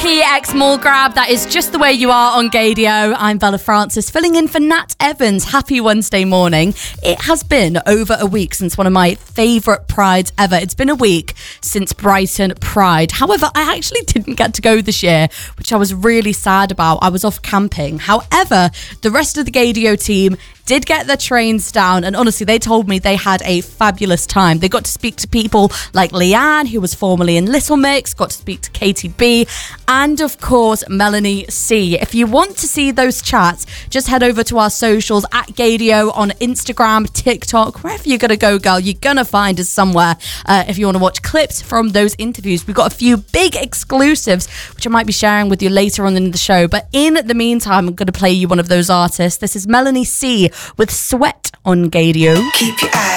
Rocky X Mall Grab. That is Just the Way You Are on Gaydio. I'm Bella Francis, filling in for Nat Evans. Happy Wednesday morning. It has been over a week since one of my favourite prides ever. It's been a week since Brighton Pride. However, I actually didn't get to go this year, which I was really sad about. I was off camping. However, the rest of the Gaydio team did get their trains down, and honestly, they told me they had a fabulous time. They got to speak to people like Leanne, who was formerly in Little Mix, got to speak to Katie B, and of course, Melanie C. If you want to see those chats, just head over to our socials at Gaydio on Instagram, TikTok, wherever you're gonna go, girl, you're gonna find us somewhere. If you want to watch clips from those interviews, we've got a few big exclusives, which I might be sharing with you later on in the show. But in the meantime, I'm gonna play you one of those artists. This is Melanie C with Sweat on Gaydio. Keep your eyes